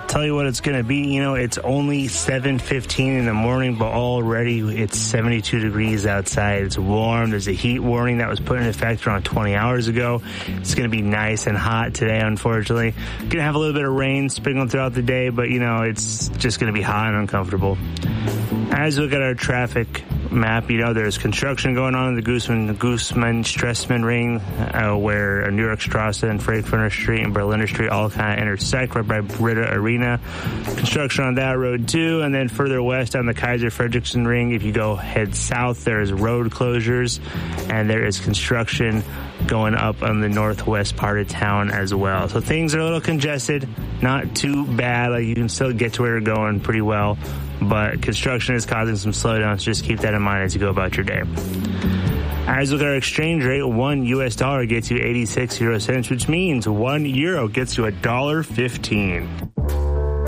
Tell you what it's going to be. You know, it's only 7:15 in the morning, but already it's 72 degrees outside. It's warm. There's a heat warning that was put in effect around 20 hours ago. It's going to be nice and hot today, unfortunately. Going to have a little bit of rain sprinkling throughout the day, but, you know, it's just going to be hot and uncomfortable. As we look at our traffic map, you know, there's construction going on in the Guzman-Stressman ring, where New York Strasse and Frankfurter Street and Berliner Street all kind of intersect right by Britta Arena. Construction on that road too, and then further west on the Kaiser Frederickson ring, if you head south, there's road closures, and there is construction going up on the northwest part of town as well. So things are a little congested, not too bad. Like, you can still get to where you're going pretty well, but construction is causing some slowdowns. Just keep that in mind as you go about your day. As with our exchange rate, $1 US gets you 86 euro cents, which means €1 gets you $1.15.